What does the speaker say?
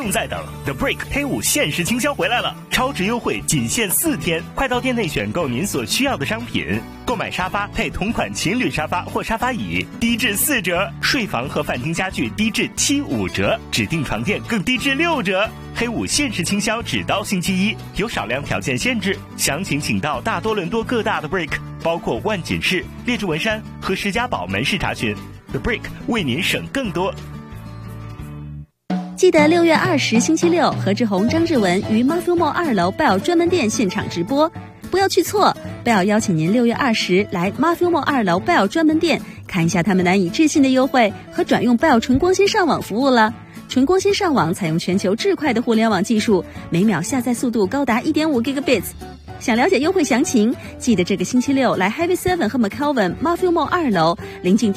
用再等 ，The Brick 黑五限时倾销回来了，超值优惠仅限4天，快到店内选购您所需要的商品，购买沙发配同款情侣沙发或沙发椅，低至4折；睡房和饭厅家具低至75折，指定床垫更低至6折。黑五限时倾销只到星期一，有少量条件限制，详情请到大多伦多各大的 Brick， 包括万锦市、列治文山和石家堡门市查询。The Brick 为您省更多。 记得6月20星期六，何志宏、张志文于 Matthew Mall 2楼 Bell 专门店现场直播，不要去错。Bell 邀请您6月20来 Matthew Mall 2楼 Bell 专门店看一下他们难以置信的优惠和转用 Bell 纯光纤上网服务了。纯光纤上网采用全球至快的互联网技术，每秒下载速度高达 1.5 Gigabits。想了解优惠详情，记得这个星期六来 Highway 7和 McKelvin Matthew Mall 2楼临近